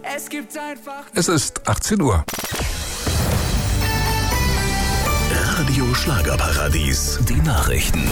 Es gibt einfach... Es ist 18 Uhr. Radio Schlagerparadies, die Nachrichten.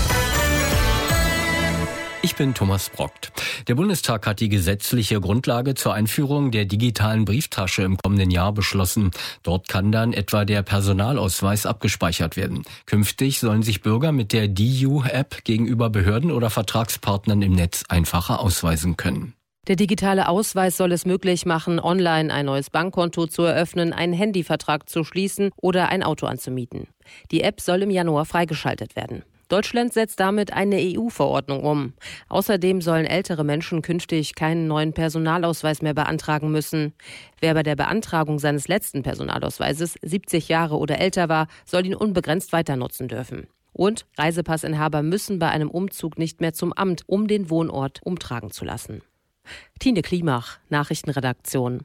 Ich bin Thomas Brockt. Der Bundestag hat die gesetzliche Grundlage zur Einführung der digitalen Brieftasche im kommenden Jahr beschlossen. Dort kann dann etwa der Personalausweis abgespeichert werden. Künftig sollen sich Bürger mit der DIU-App gegenüber Behörden oder Vertragspartnern im Netz einfacher ausweisen können. Der digitale Ausweis soll es möglich machen, online ein neues Bankkonto zu eröffnen, einen Handyvertrag zu schließen oder ein Auto anzumieten. Die App soll im Januar freigeschaltet werden. Deutschland setzt damit eine EU-Verordnung um. Außerdem sollen ältere Menschen künftig keinen neuen Personalausweis mehr beantragen müssen. Wer bei der Beantragung seines letzten Personalausweises 70 Jahre oder älter war, soll ihn unbegrenzt weiter nutzen dürfen. Und Reisepassinhaber müssen bei einem Umzug nicht mehr zum Amt, um den Wohnort umtragen zu lassen. Tine Klimach, Nachrichtenredaktion.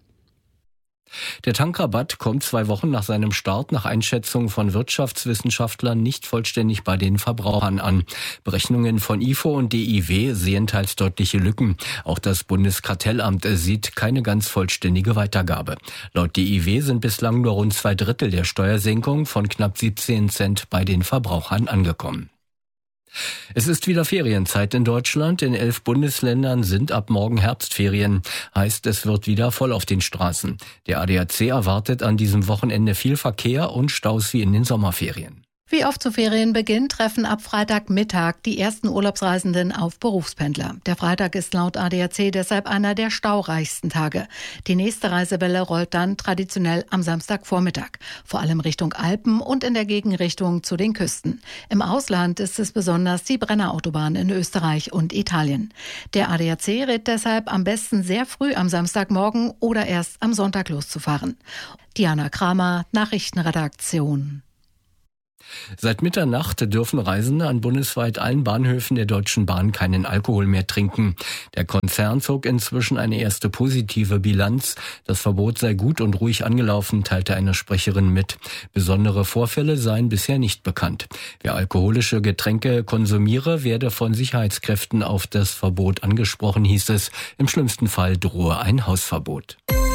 Der Tankrabatt kommt 2 Wochen nach seinem Start nach Einschätzung von Wirtschaftswissenschaftlern nicht vollständig bei den Verbrauchern an. Berechnungen von IFO und DIW sehen teils deutliche Lücken. Auch das Bundeskartellamt sieht keine ganz vollständige Weitergabe. Laut DIW sind bislang nur rund 2/3 der Steuersenkung von knapp 17 Cent bei den Verbrauchern angekommen. Es ist wieder Ferienzeit in Deutschland. In 11 Bundesländern sind ab morgen Herbstferien. Heißt, es wird wieder voll auf den Straßen. Der ADAC erwartet an diesem Wochenende viel Verkehr und Staus wie in den Sommerferien. Wie oft zu Ferienbeginn treffen ab Freitagmittag die ersten Urlaubsreisenden auf Berufspendler. Der Freitag ist laut ADAC deshalb einer der staureichsten Tage. Die nächste Reisewelle rollt dann traditionell am Samstagvormittag, vor allem Richtung Alpen und in der Gegenrichtung zu den Küsten. Im Ausland ist es besonders die Brennerautobahn in Österreich und Italien. Der ADAC rät deshalb, am besten sehr früh am Samstagmorgen oder erst am Sonntag loszufahren. Diana Kramer, Nachrichtenredaktion. Seit Mitternacht dürfen Reisende an bundesweit allen Bahnhöfen der Deutschen Bahn keinen Alkohol mehr trinken. Der Konzern zog inzwischen eine erste positive Bilanz. Das Verbot sei gut und ruhig angelaufen, teilte eine Sprecherin mit. Besondere Vorfälle seien bisher nicht bekannt. Wer alkoholische Getränke konsumiere, werde von Sicherheitskräften auf das Verbot angesprochen, hieß es. Im schlimmsten Fall drohe ein Hausverbot.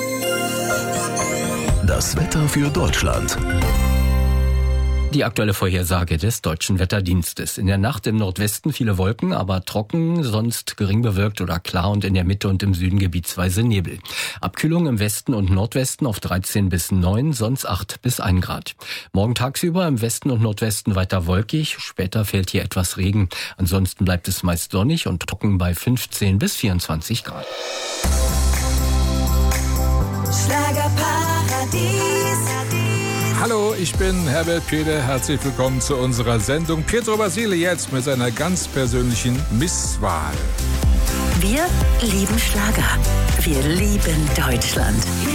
Das Wetter für Deutschland. Die aktuelle Vorhersage des Deutschen Wetterdienstes. In der Nacht im Nordwesten viele Wolken, aber trocken, sonst gering bewölkt oder klar und in der Mitte und im Süden gebietsweise Nebel. Abkühlung im Westen und Nordwesten auf 13 bis 9, sonst 8 bis 1 Grad. Morgen tagsüber im Westen und Nordwesten weiter wolkig, später fällt hier etwas Regen. Ansonsten bleibt es meist sonnig und trocken bei 15 bis 24 Grad. Schlagerparadies. Hallo, ich bin Herbert Peter. Herzlich willkommen zu unserer Sendung. Pietro Basile jetzt mit seiner ganz persönlichen Misswahl. Wir lieben Schlager. Wir lieben Deutschland.